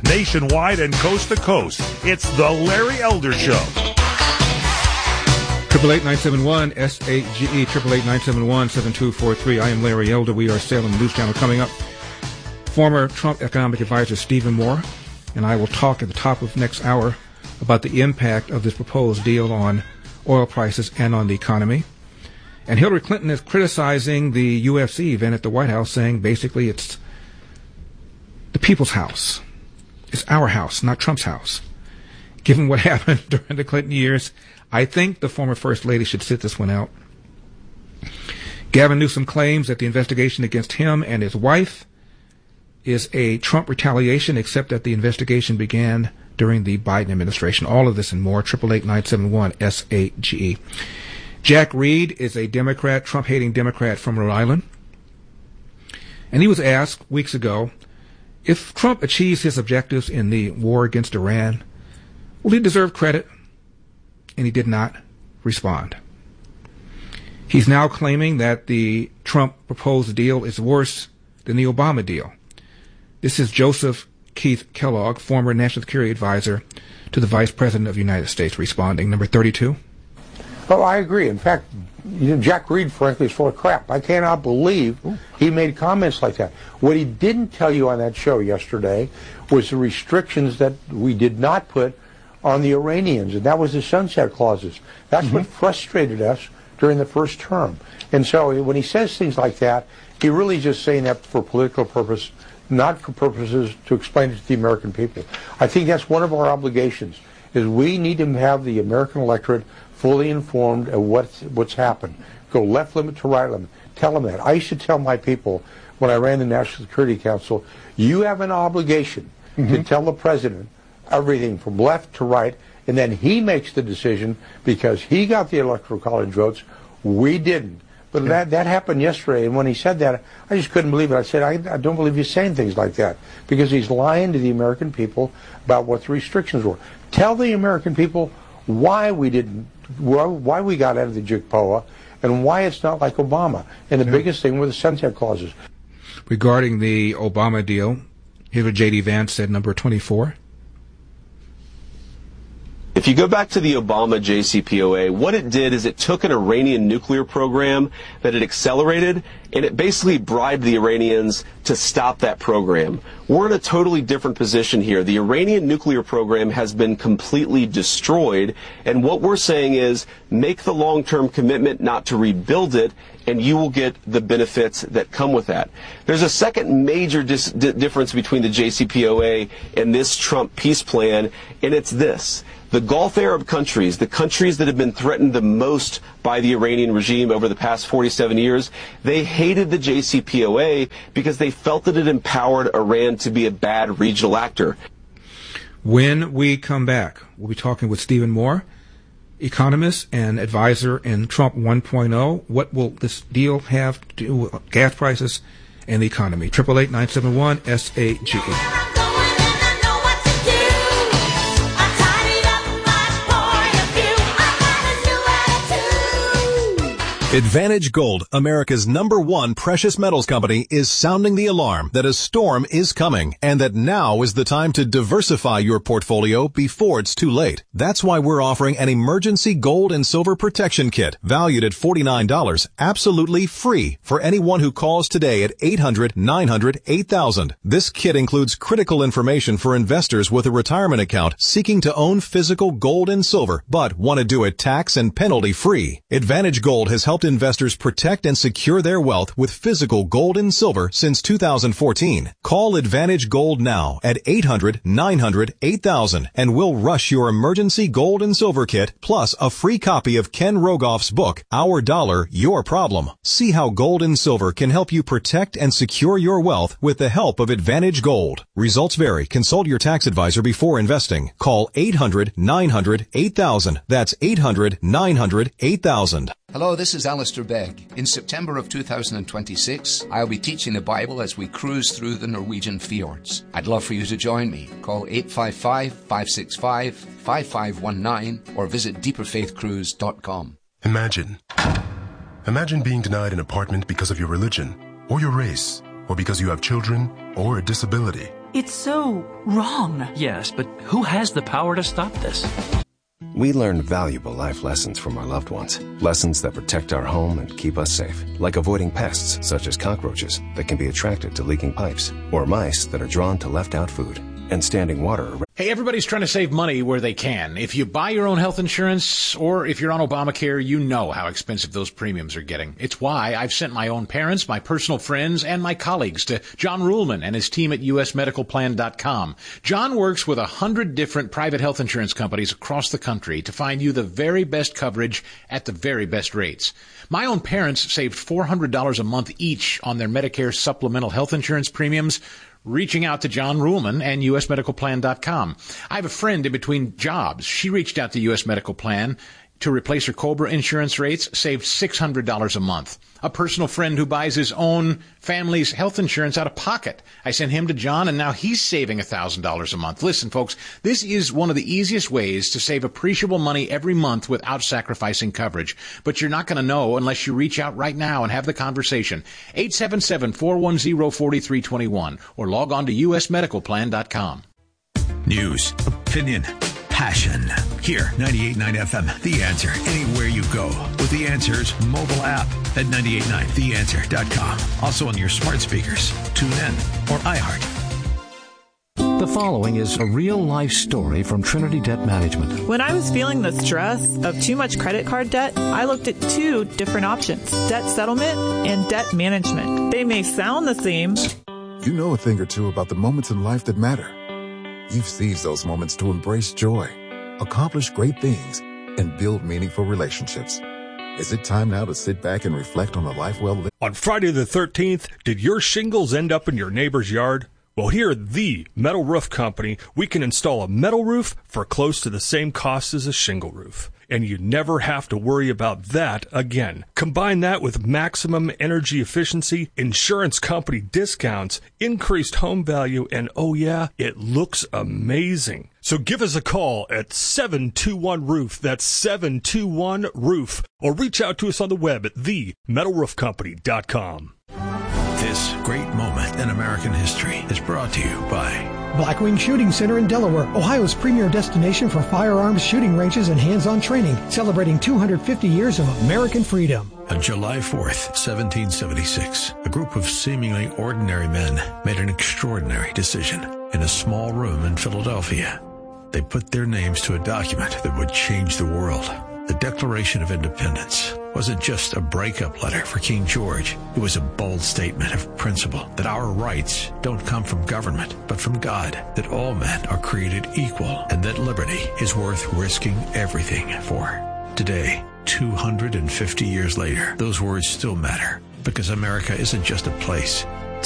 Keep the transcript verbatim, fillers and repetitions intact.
nationwide and coast to coast. It's the Larry Elder Show. Triple eight nine seven one S A G E, triple eight nine seven one seven two four three. I am Larry Elder. We are Salem News Channel. Coming up, former Trump economic advisor Stephen Moore and I will talk at the top of next hour about the impact of this proposed deal on oil prices and on the economy. And Hillary Clinton is criticizing the U F C event at the White House, saying basically it's the people's house. It's our house, not Trump's house. Given what happened during the Clinton years, I think the former First Lady should sit this one out. Gavin Newsom claims that the investigation against him and his wife is a Trump retaliation, except that the investigation began during the Biden administration. All of this and more, triple eight nine seven one S A G E. Jack Reed is a Democrat, Trump-hating Democrat from Rhode Island. And he was asked weeks ago, if Trump achieves his objectives in the war against Iran, will he deserve credit? And he did not respond. He's now claiming that the Trump proposed deal is worse than the Obama deal. This is Joseph Keith Kellogg, former National Security Advisor to the Vice President of the United States, responding. Number thirty-two. Oh, I agree. In fact, you know, Jack Reed, frankly, is full of crap. I cannot believe he made comments like that. What he didn't tell you on that show yesterday was the restrictions that we did not put on the Iranians, and that was the sunset clauses. That's mm-hmm. what frustrated us during the first term. And so when he says things like that, he really is just saying that for political purpose, not for purposes to explain it to the American people. I think that's one of our obligations, is we need to have the American electorate fully informed of what's, what's happened. Go left limit to right limit. Tell them that. I used to tell my people when I ran the National Security Council, you have an obligation mm-hmm. to tell the president everything from left to right, and then he makes the decision because he got the Electoral College votes. We didn't. But yeah. that, that happened yesterday, and when he said that, I just couldn't believe it. I said, I, I don't believe he's saying things like that, because he's lying to the American people about what the restrictions were. Tell the American people why we didn't, why we got out of the J C P O A, and why it's not like Obama. And the yeah. biggest thing were the sunset clauses. Regarding the Obama deal, here's what J D Vance said, number twenty-four. If you go back to the Obama J C P O A, what it did is it took an Iranian nuclear program that it accelerated, and it basically bribed the Iranians to stop that program. We're in a totally different position here. The Iranian nuclear program has been completely destroyed, and what we're saying is make the long-term commitment not to rebuild it, and you will get the benefits that come with that. There's a second major dis- di- difference between the J C P O A and this Trump peace plan, and it's this. The Gulf Arab countries, the countries that have been threatened the most by the Iranian regime over the past forty-seven years, they hated the J C P O A because they felt that it empowered Iran to be a bad regional actor. When we come back, we'll be talking with Stephen Moore, economist and advisor in Trump one point oh. What will this deal have to do with gas prices and the economy? triple eight nine seven one S A G E. Advantage Gold, America's number one precious metals company, is sounding the alarm that a storm is coming and that now is the time to diversify your portfolio before it's too late. That's why we're offering an emergency gold and silver protection kit valued at forty-nine dollars, absolutely free for anyone who calls today at eight hundred nine hundred eight thousand. This kit includes critical information for investors with a retirement account seeking to own physical gold and silver but want to do it tax and penalty free. Advantage Gold has helped investors protect and secure their wealth with physical gold and silver since two thousand fourteen. Call Advantage Gold now at eight hundred nine hundred eight thousand and we'll rush your emergency gold and silver kit plus a free copy of Ken Rogoff's book, Our Dollar, Your Problem. See how gold and silver can help you protect and secure your wealth with the help of Advantage Gold. Results vary. Consult your tax advisor before investing. Call eight hundred nine hundred eight thousand. That's eight hundred nine hundred eight thousand. Hello, this is Alistair Begg. In September of two thousand twenty-six, I'll be teaching the Bible as we cruise through the Norwegian fjords. I'd love for you to join me. Call eight five five, five six five, five five one nine or visit deeper faith cruise dot com. Imagine. Imagine being denied an apartment because of your religion, or your race, or because you have children or a disability. It's so wrong. Yes, but who has the power to stop this? We learn valuable life lessons from our loved ones. Lessons that protect our home and keep us safe. Like avoiding pests such as cockroaches that can be attracted to leaking pipes, or mice that are drawn to left-out food, and standing water around. Hey, everybody's trying to save money where they can. If you buy your own health insurance or if you're on Obamacare, you know how expensive those premiums are getting. It's why I've sent my own parents, my personal friends, and my colleagues to John Ruhlman and his team at U S medical plan dot com. John works with a hundred different private health insurance companies across the country to find you the very best coverage at the very best rates. My own parents saved four hundred dollars a month each on their Medicare supplemental health insurance premiums, reaching out to John Ruhlman and U S medical plan dot com. I have a friend in between jobs. She reached out to U S Medical Plan to replace her COBRA insurance rates, saved six hundred dollars a month. A personal friend who buys his own family's health insurance out of pocket. I sent him to John, and now he's saving one thousand dollars a month. Listen, folks, this is one of the easiest ways to save appreciable money every month without sacrificing coverage. But you're not going to know unless you reach out right now and have the conversation. eight seven seven, four one zero, four three two one or log on to U S medical plan dot com. News, opinion, passion. Here, ninety-eight point nine F M, The Answer, anywhere you go. With The Answer's mobile app at ninety-eight point nine the answer dot com. Also on your smart speakers, TuneIn, or iHeart. The following is a real-life story from Trinity Debt Management. When I was feeling the stress of too much credit card debt, I looked at two different options, debt settlement and debt management. They may sound the same. You know a thing or two about the moments in life that matter. You've seized those moments to embrace joy, accomplish great things, and build meaningful relationships. Is it time now to sit back and reflect on the life well lived? On Friday the thirteenth, did your shingles end up in your neighbor's yard? Well, here at the Metal Roof Company, we can install a metal roof for close to the same cost as a shingle roof. And you never have to worry about that again. Combine that with maximum energy efficiency, insurance company discounts, increased home value, and oh yeah, it looks amazing. So give us a call at seven two one roof. That's seven two one roof. Or reach out to us on the web at the metal roof company dot com. This great moment in American history is brought to you by Blackwing Shooting Center in Delaware, Ohio's premier destination for firearms shooting ranges and hands-on training, celebrating two hundred fifty years of American freedom. On July fourth, seventeen seventy-six, a group of seemingly ordinary men made an extraordinary decision in a small room in Philadelphia. They put their names to a document that would change the world. The Declaration of Independence wasn't just a breakup letter for King George. It was a bold statement of principle that our rights don't come from government, but from God, that all men are created equal, and that liberty is worth risking everything for. Today, two hundred fifty years later, those words still matter, because America isn't just a place,